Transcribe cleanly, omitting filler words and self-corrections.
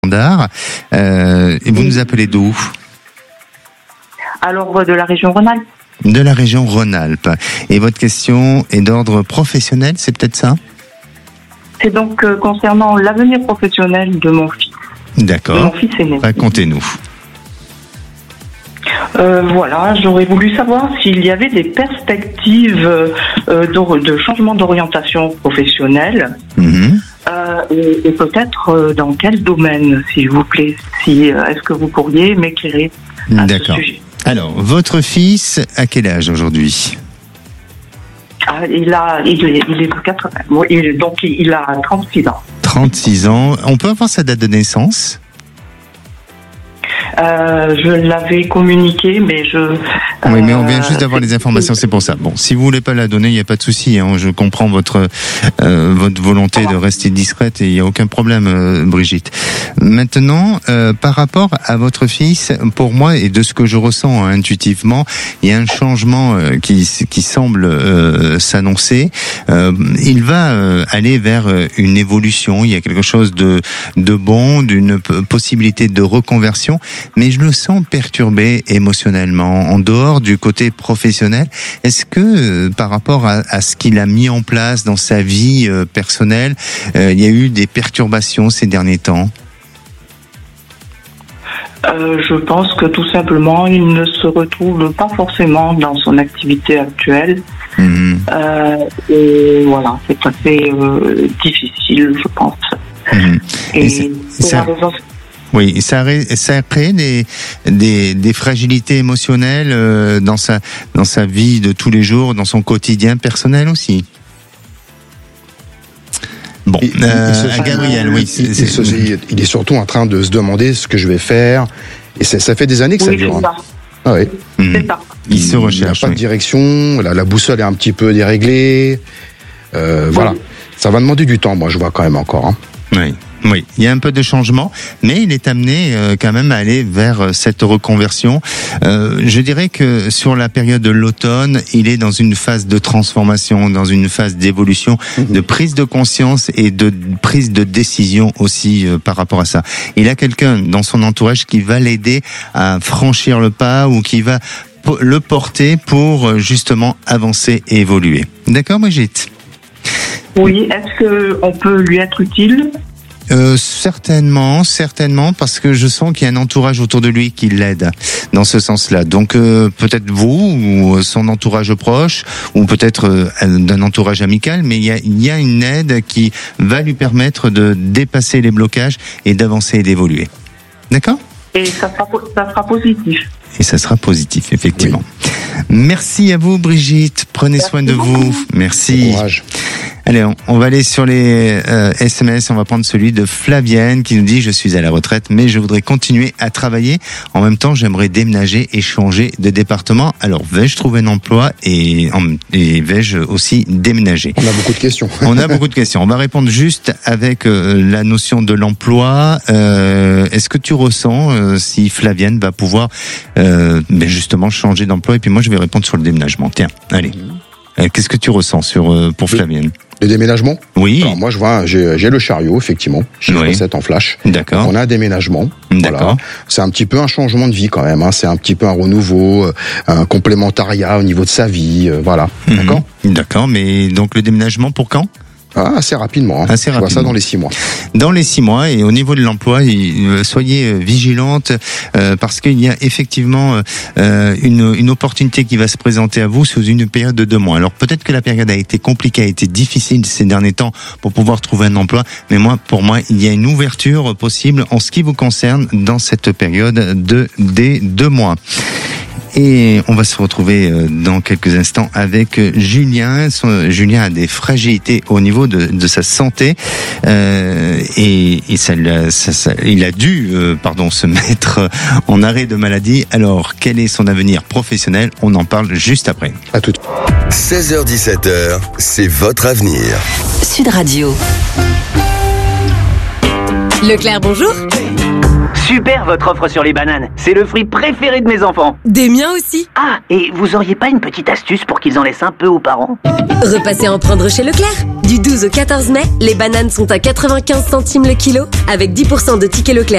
standard. Et vous nous appelez d'où ? Alors, de la région Rhône-Alpes. De la région Rhône-Alpes. Et votre question est d'ordre professionnel, c'est peut-être ça ? C'est donc concernant l'avenir professionnel de mon fils. D'accord. De mon fils aîné. Racontez-nous. Voilà, j'aurais voulu savoir s'il y avait des perspectives de changement d'orientation professionnelle. Et peut-être dans quel domaine, s'il vous plaît. Est-ce que vous pourriez m'éclairer à ce sujet ? Alors, votre fils, à quel âge aujourd'hui ? Il est de 80. Donc il a 36 ans. 36 ans. On peut avoir sa date de naissance ? Je l'avais communiqué, mais Oui, mais on vient juste d'avoir les informations, c'est pour ça. Bon, si vous voulez pas la donner, il n'y a pas de souci. Hein. Je comprends votre volonté de rester discrète et il n'y a aucun problème, Brigitte. Maintenant, par rapport à votre fils, pour moi, et de ce que je ressens intuitivement, il y a un changement qui semble s'annoncer. Il va aller vers une évolution. Il y a quelque chose de bon, d'une possibilité de reconversion. Mais je le sens perturbé émotionnellement, en dehors du côté professionnel. Est-ce que, par rapport à ce qu'il a mis en place dans sa vie personnelle, il y a eu des perturbations ces derniers temps ? Je pense que tout simplement, il ne se retrouve pas forcément dans son activité actuelle. Et voilà, c'est assez difficile, je pense. Et c'est la raison... Oui, ça crée des fragilités émotionnelles dans sa vie de tous les jours, dans son quotidien personnel aussi. Bon, Gabriel, oui. Il est surtout en train de se demander ce que je vais faire. Et ça fait des années que ça dure. C'est ça. Ah oui. C'est ça. Il se recherche. Il n'a pas de direction. La boussole est un petit peu déréglée. Voilà. Ça va demander du temps, moi, je vois quand même encore. Hein. Oui, il y a un peu de changement, mais il est amené quand même à aller vers cette reconversion. Je dirais que sur la période de l'automne, il est dans une phase de transformation, dans une phase d'évolution, de prise de conscience et de prise de décision aussi par rapport à ça. Il a quelqu'un dans son entourage qui va l'aider à franchir le pas ou qui va le porter pour justement avancer et évoluer. D'accord, Brigitte ? Oui, est-ce qu'on peut lui être utile ? Certainement, parce que je sens qu'il y a un entourage autour de lui qui l'aide dans ce sens-là. Donc peut-être vous ou son entourage proche, ou peut-être d'un entourage amical, mais il y a une aide qui va lui permettre de dépasser les blocages et d'avancer et d'évoluer. D'accord ? Et ça sera positif. Et ça sera positif, effectivement. Oui. Merci à vous, Brigitte. Prenez soin de vous. Merci. Bon courage. Allez, on va aller sur les SMS. On va prendre celui de Flavienne qui nous dit « Je suis à la retraite, mais je voudrais continuer à travailler. En même temps, j'aimerais déménager et changer de département. Alors, vais-je trouver un emploi et vais-je aussi déménager ?» On a beaucoup de questions. On a beaucoup de questions. On va répondre juste avec la notion de l'emploi. Est-ce que tu ressens si Flavienne va pouvoir justement changer d'emploi ? Et puis moi, je vais répondre sur le déménagement. Tiens, allez. Qu'est-ce que tu ressens pour Flavienne ? Le déménagement ? Oui. Alors moi, je vois, j'ai le chariot, effectivement. J'ai recette en flash. D'accord. On a un déménagement. D'accord. Voilà. C'est un petit peu un changement de vie quand même. Hein. C'est un petit peu un renouveau, un complémentariat au niveau de sa vie. Voilà. D'accord ? D'accord. Mais donc le déménagement pour quand ? Assez rapidement. Hein. Assez rapidement. Je vois ça dans les 6 mois. Dans les 6 mois, et au niveau de l'emploi, soyez vigilantes parce qu'il y a effectivement une opportunité qui va se présenter à vous sous une période de 2 mois. Alors peut-être que la période a été compliquée, a été difficile ces derniers temps pour pouvoir trouver un emploi, mais pour moi, il y a une ouverture possible en ce qui vous concerne dans cette période des 2 mois. Et on va se retrouver dans quelques instants avec Julien. Julien a des fragilités au niveau de sa santé et il a dû se mettre en arrêt de maladie. Alors, quel est son avenir professionnel ? On en parle juste après. À tout. 16h-17h, c'est votre avenir. Sud Radio. Leclerc, bonjour. Super votre offre sur les bananes. C'est le fruit préféré de mes enfants. Des miens aussi. Ah, et vous auriez pas une petite astuce pour qu'ils en laissent un peu aux parents? Repassez en prendre chez Leclerc. Du 12 au 14 mai, les bananes sont à 95 centimes le kilo, avec 10% de tickets Leclerc